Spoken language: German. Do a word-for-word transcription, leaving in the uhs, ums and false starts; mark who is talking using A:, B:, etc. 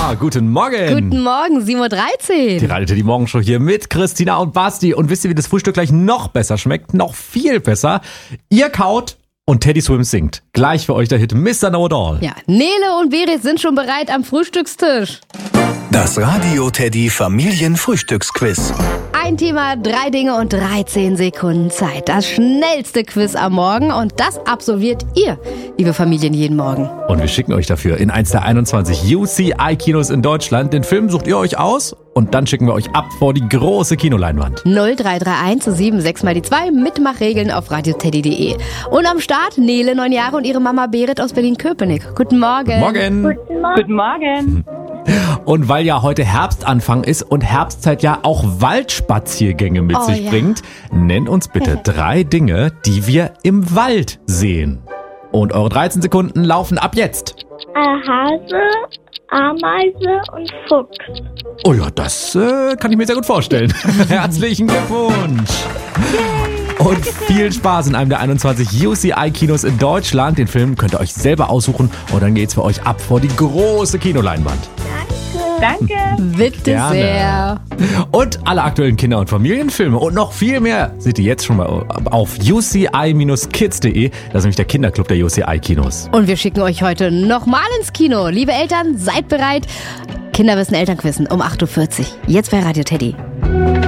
A: Ja, guten Morgen.
B: Guten Morgen, sieben Uhr dreizehn.
A: Die Radio Teddy Morgenshow hier mit Christina und Basti. Und wisst ihr, wie das Frühstück gleich noch besser schmeckt? Noch viel besser. Ihr kaut und Teddy Swims singt. Gleich für euch der Hit Mister Know It All.
B: Ja, Nele und Berit sind schon bereit am Frühstückstisch.
C: Das Radio Teddy Familienfrühstücksquiz.
B: Ein Thema, drei Dinge und dreizehn Sekunden Zeit. Das schnellste Quiz am Morgen und das absolviert ihr, liebe Familien, jeden Morgen.
A: Und wir schicken euch dafür in eins der einundzwanzig U C I-Kinos in Deutschland. Den Film sucht ihr euch aus und dann schicken wir euch ab vor die große Kinoleinwand.
B: null drei drei eins sieben sechs mal die zwei, Mitmachregeln auf radioteddy punkt de. Und am Start Nele, neun Jahre, und ihre Mama Berit aus Berlin-Köpenick. Guten Morgen.
A: Morgen.
D: Guten Morgen.
E: Guten Morgen.
A: Und weil ja heute Herbstanfang ist und Herbstzeit ja auch Waldspaziergänge mit
B: Oh,
A: sich
B: ja.
A: bringt, nennt uns bitte drei Dinge, die wir im Wald sehen. Und eure dreizehn Sekunden laufen ab jetzt.
D: Äh, Hase, Ameise und Fuchs.
A: Oh ja, das äh, kann ich mir sehr gut vorstellen. Herzlichen Glückwunsch. Und viel Spaß in einem der einundzwanzig U C I-Kinos in Deutschland. Den Film könnt ihr euch selber aussuchen und dann geht's für euch ab vor die große Kinoleinwand.
E: Danke.
B: Bitte
A: Gerne.
B: sehr.
A: Und alle aktuellen Kinder- und Familienfilme und noch viel mehr seht ihr jetzt schon mal auf u c i dash kids punkt de. Das ist nämlich der Kinderclub der U C I-Kinos.
B: Und wir schicken euch heute nochmal ins Kino. Liebe Eltern, seid bereit. Kinder wissen, Eltern wissen um acht Uhr vierzig. Jetzt bei Radio Teddy.